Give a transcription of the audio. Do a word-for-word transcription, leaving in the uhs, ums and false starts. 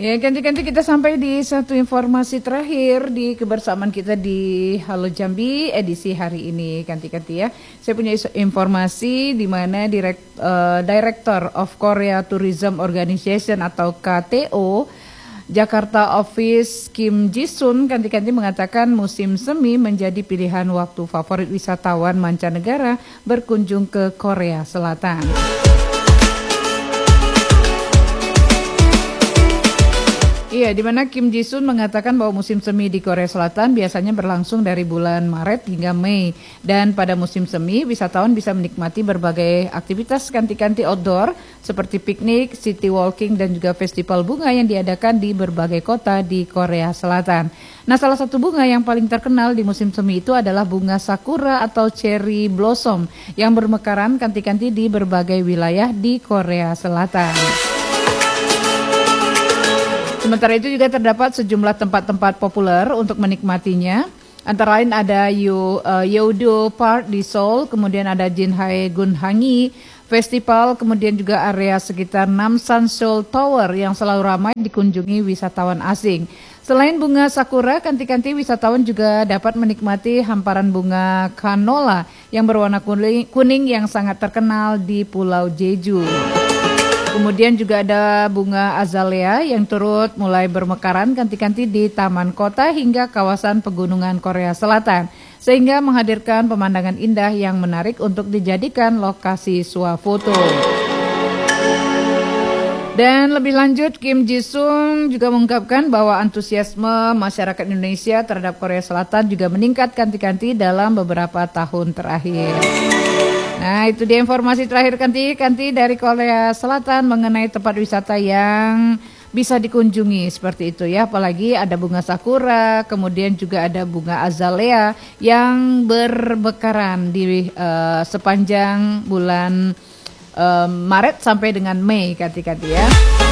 Ya, ganti-ganti kita sampai di satu informasi terakhir di kebersamaan kita di Halo Jambi edisi hari ini. Ganti-ganti ya. Saya punya informasi di mana direct, uh, Director of Korea Tourism Organization atau K T O Jakarta Office Kim Ji-sun ganti-ganti mengatakan musim semi menjadi pilihan waktu favorit wisatawan mancanegara berkunjung ke Korea Selatan. Iya, di mana Kim Ji-sun mengatakan bahwa musim semi di Korea Selatan biasanya berlangsung dari bulan Maret hingga Mei. Dan pada musim semi, wisatawan bisa menikmati berbagai aktivitas ganti-ganti outdoor seperti piknik, city walking, dan juga festival bunga yang diadakan di berbagai kota di Korea Selatan. Nah, salah satu bunga yang paling terkenal di musim semi itu adalah bunga sakura atau cherry blossom yang bermekaran ganti-ganti di berbagai wilayah di Korea Selatan. Sementara itu juga terdapat sejumlah tempat-tempat populer untuk menikmatinya. Antara lain ada Yo, uh, Yeouido Park di Seoul, kemudian ada Jinhae Gunhangi Festival, kemudian juga area sekitar Namsan Seoul Tower yang selalu ramai dikunjungi wisatawan asing. Selain bunga sakura, ganti-ganti wisatawan juga dapat menikmati hamparan bunga canola yang berwarna kuning, kuning yang sangat terkenal di Pulau Jeju. Kemudian juga ada bunga azalea yang turut mulai bermekaran ganti-ganti di taman kota hingga kawasan pegunungan Korea Selatan, sehingga menghadirkan pemandangan indah yang menarik untuk dijadikan lokasi swafoto. Dan lebih lanjut, Kim Ji-sun juga mengungkapkan bahwa antusiasme masyarakat Indonesia terhadap Korea Selatan juga meningkat ganti-ganti dalam beberapa tahun terakhir. Nah, itu dia informasi terakhir ganti-ganti dari Korea Selatan mengenai tempat wisata yang bisa dikunjungi seperti itu ya. Apalagi ada bunga sakura, kemudian juga ada bunga azalea yang bermekaran di uh, sepanjang bulan uh, Maret sampai dengan Mei ganti-ganti ya.